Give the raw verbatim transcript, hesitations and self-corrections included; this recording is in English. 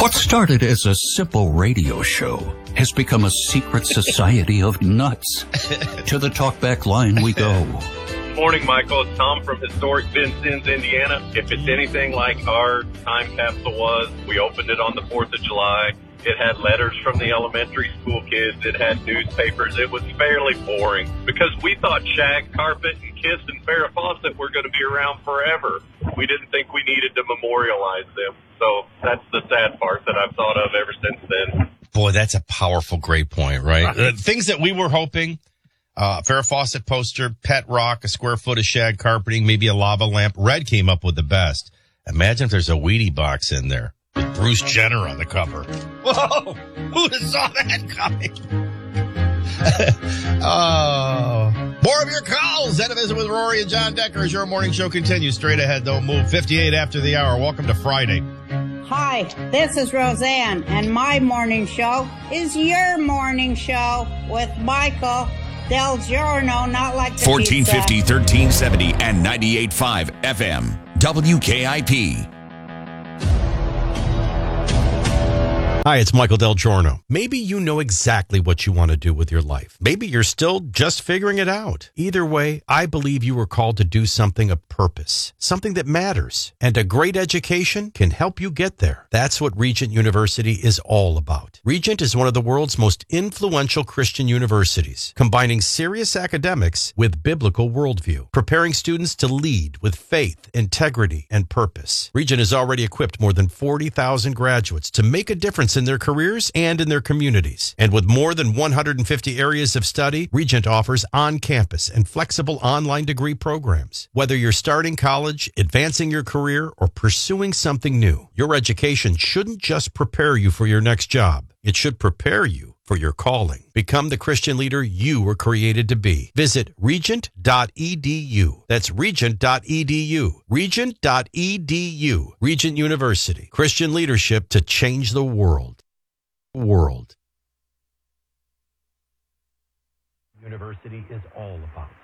What started as a simple radio show has become a secret society of nuts. To the talkback line we go. Morning, Michael. It's Tom from historic Vincennes, Indiana. If it's anything like our time capsule was, we opened it on the fourth of July. It had letters from the elementary school kids. It had newspapers. It was fairly boring because we thought Shag, Carpet, and Kiss and Farrah Fawcett were going to be around forever. We didn't think we needed to memorialize them. So that's the sad part that I've thought of ever since then. Boy, that's a powerful, great point, right? right. Uh, things that we were hoping, uh, Farrah Fawcett poster, pet rock, a square foot of shag carpeting, maybe a lava lamp. Red came up with the best. Imagine if there's a Wheatie box in there. Bruce Jenner on the cover. Whoa! Who'd have saw that coming? Oh. More of your calls. Then a visit with Rory and John Decker as your morning show continues. Straight ahead, don't move. fifty-eight after the hour. Welcome to Friday. Hi, this is Roseanne, and my morning show is your morning show with Michael Del Giorno, not like the fourteen fifty, thirteen seventy, and ninety-eight point five F M. W K I P. Hi, it's Michael Del Giorno. Maybe you know exactly what you want to do with your life. Maybe you're still just figuring it out. Either way, I believe you were called to do something of purpose, something that matters, and a great education can help you get there. That's what Regent University is all about. Regent is one of the world's most influential Christian universities, combining serious academics with biblical worldview, preparing students to lead with faith, integrity, and purpose. Regent has already equipped more than forty thousand graduates to make a difference in their careers and in their communities. And with more than one hundred fifty areas of study, Regent offers on-campus and flexible online degree programs. Whether you're starting college, advancing your career, or pursuing something new, your education shouldn't just prepare you for your next job. It should prepare you for your calling. Become the Christian leader you were created to be. Visit regent dot e d u. That's regent dot e d u. regent dot e d u. Regent University. Christian leadership to change the world. World. University is all about